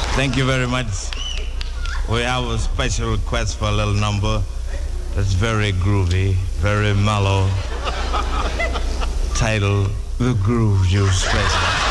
Thank you very much. We have a special request for a little number that's very groovy, very mellow. Titled The Groove Juice Special.